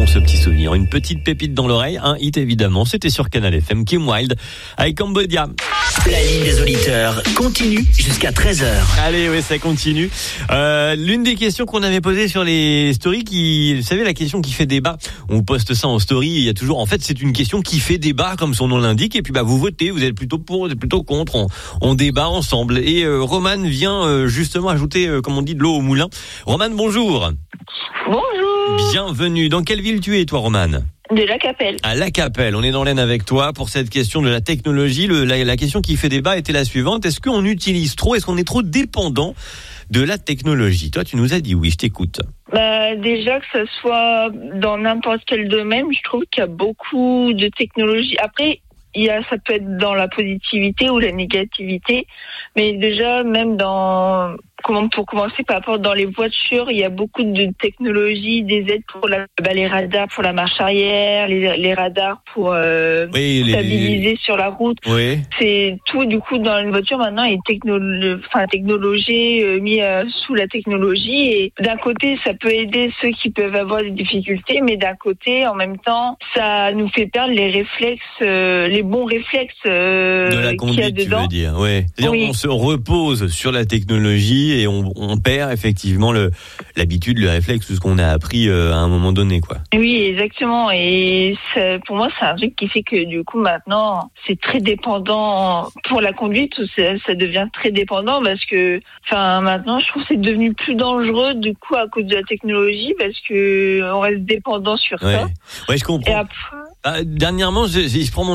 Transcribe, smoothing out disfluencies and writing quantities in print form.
ce petit souvenir. Une petite pépite dans l'oreille, un hit évidemment, c'était sur Canal FM, Kim Wilde avec Cambodia. La ligne des auditeurs continue jusqu'à 13h. Allez, oui, ça continue. L'une des questions qu'on avait posées sur les stories, vous savez, la question qui fait débat, on poste ça en story, il y a toujours, en fait, c'est une question qui fait débat, comme son nom l'indique, et puis vous votez, vous êtes plutôt pour, vous êtes plutôt contre, on débat ensemble. Et Roman vient justement ajouter, comme on dit, de l'eau au moulin. Roman, bonjour. Bonjour. Bienvenue. Dans quelle ville tu es, toi, Roman ? De La Capelle. À La Capelle, on est dans l'Aisne avec toi pour cette question de la technologie. La question qui fait débat était la suivante. Est-ce qu'on utilise trop, est-ce qu'on est trop dépendant de la technologie ? Toi, tu nous as dit oui, je t'écoute. Déjà que ce soit dans n'importe quel domaine, je trouve qu'il y a beaucoup de technologie. Après, ça peut être dans la positivité ou la négativité, mais déjà, même pour commencer, par rapport dans les voitures, il y a beaucoup de technologies, des aides pour les radars pour la marche arrière, les radars pour stabiliser sur la route. Oui. C'est tout, du coup, dans une voiture maintenant est technologie mis sous la technologie. Et d'un côté, ça peut aider ceux qui peuvent avoir des difficultés, mais d'un côté, en même temps, ça nous fait perdre les réflexes, les bons réflexes de la conduite, qu'il y a dedans. tu veux dire, ouais. C'est-à-dire Oui. on se repose sur la technologie et on perd effectivement l'habitude, le réflexe, tout ce qu'on a appris à un moment donné, quoi. Oui, exactement. Et pour moi, c'est un truc qui fait que du coup maintenant, c'est très dépendant pour la conduite. Ça devient très dépendant parce que, maintenant, je trouve que c'est devenu plus dangereux du coup à cause de la technologie parce que on reste dépendant sur ça. Ouais, je comprends. Et après, Dernièrement, je prends mon